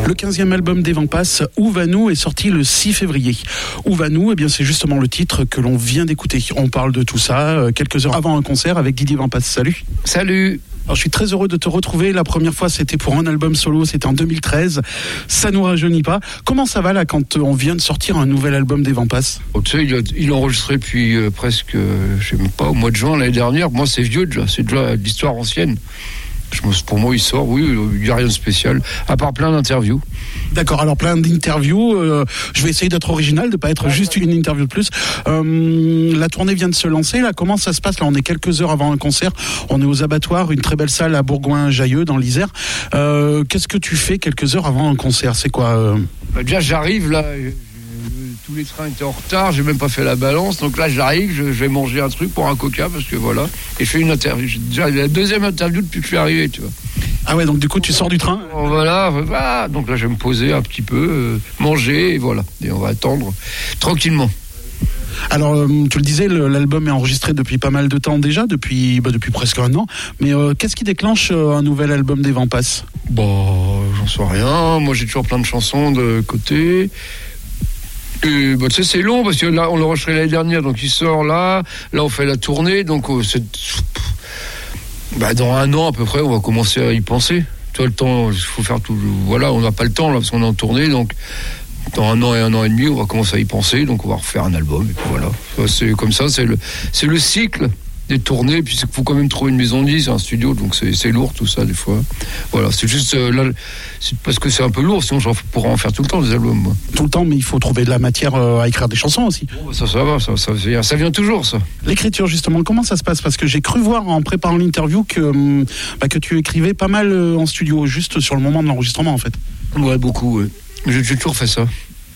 Le 15e album des Vampas, Où va-nous, est sorti le 6 février. Où va-nous, eh bien c'est justement le titre que l'on vient d'écouter. On parle de tout ça quelques heures avant un concert avec Didier Vampas. Salut. Salut. Alors, je suis très heureux de te retrouver. La première fois, c'était pour un album solo, c'était en 2013. Ça nous rajeunit pas. Comment ça va là quand on vient de sortir un nouvel album des Vampas? Tu sais, il a enregistré depuis presque, je sais même pas, au mois de juin l'année dernière. Moi, c'est vieux déjà, c'est déjà l'histoire ancienne. Pour moi, il sort, oui, il n'y a rien de spécial, à part plein d'interviews. D'accord, alors plein d'interviews. Je vais essayer d'être original, de ne pas être juste une interview de plus. La tournée vient de se lancer, là. Comment ça se passe? Là, on est quelques heures avant un concert. On est aux Abattoirs, une très belle salle à Bourgoin-Jallieu, dans l'Isère. Qu'est-ce que tu fais quelques heures avant un concert? C'est quoi Déjà, j'arrive, là... Tous les trains étaient en retard, j'ai même pas fait la balance, donc là j'arrive, je vais manger un truc pour un coca, parce que voilà, et je fais une interview, j'ai déjà la deuxième interview depuis que je suis arrivé, tu vois. Ah ouais, donc du coup tu sors du train? Voilà, donc là je vais me poser un petit peu, manger, et voilà, et on va attendre tranquillement. Alors, tu le disais, l'album est enregistré depuis pas mal de temps déjà, depuis presque un an, mais qu'est-ce qui déclenche un nouvel album des Vampas? Bon, j'en sais rien, moi j'ai toujours plein de chansons de côté. Tu sais, c'est long parce que là on l'a enregistré l'année dernière, donc il sort là on fait la tournée, donc dans un an à peu près on va commencer à y penser. Tu vois, le temps, il faut faire tout, voilà, on n'a pas le temps là parce qu'on est en tournée, donc dans un an et demi on va commencer à y penser, donc on va refaire un album et puis voilà. C'est comme ça, c'est le cycle des tournées, puis il faut quand même trouver une maison de disque, c'est un studio, donc c'est lourd tout ça des fois. Voilà, c'est juste là, c'est parce que c'est un peu lourd, sinon j'en pourrais en faire tout le temps des albums. Moi. Tout le temps, mais il faut trouver de la matière à écrire des chansons aussi. Bon, ça va, ça vient toujours ça. L'écriture justement, comment ça se passe? Parce que j'ai cru voir en préparant l'interview que tu écrivais pas mal en studio, juste sur le moment de l'enregistrement en fait. Ouais, beaucoup, ouais. J'ai toujours fait ça.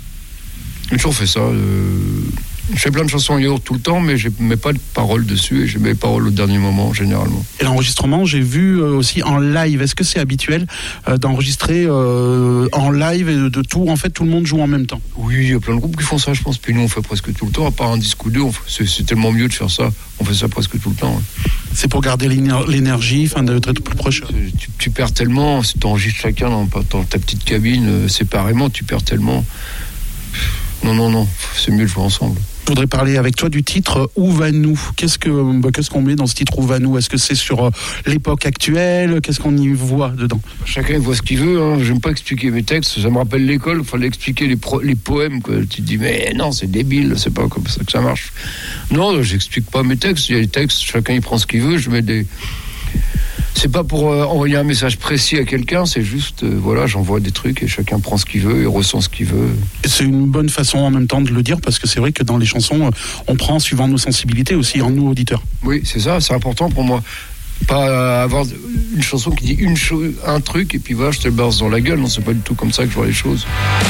Je fais plein de chansons en yaourt tout le temps, mais je ne mets pas de paroles dessus et je mets les paroles au dernier moment, généralement. Et l'enregistrement, j'ai vu aussi en live. Est-ce que c'est habituel d'enregistrer en live et de tout? En fait, tout le monde joue en même temps. Oui, il y a plein de groupes qui font ça, je pense. Puis nous, on fait presque tout le temps, à part un disque ou deux. C'est tellement mieux de faire ça. On fait ça presque tout le temps. Ouais. C'est pour garder l'énergie, d'être plus proche. Tu perds tellement. Si tu enregistres chacun dans ta petite cabine séparément, tu perds tellement. Non, c'est mieux de jouer ensemble. Je voudrais parler avec toi du titre Où va-nous? Qu'est-ce qu'on met dans ce titre Où va-nous? Est-ce que c'est sur l'époque actuelle? Qu'est-ce qu'on y voit dedans? Chacun voit ce qu'il veut, hein. J'aime pas expliquer mes textes, ça me rappelle l'école, il fallait expliquer les poèmes, quoi. Tu te dis mais non, c'est débile, c'est pas comme ça que ça marche. Non, j'explique pas mes textes, il y a les textes, chacun il prend ce qu'il veut, je mets des... C'est pas pour envoyer un message précis à quelqu'un, c'est juste, j'envoie des trucs et chacun prend ce qu'il veut et ressent ce qu'il veut. C'est une bonne façon en même temps de le dire, parce que c'est vrai que dans les chansons, on prend suivant nos sensibilités aussi, en nous auditeurs. Oui, c'est ça, c'est important pour moi. Pas avoir une chanson qui dit un truc et puis voilà, je te le balance dans la gueule, non, c'est pas du tout comme ça que je vois les choses.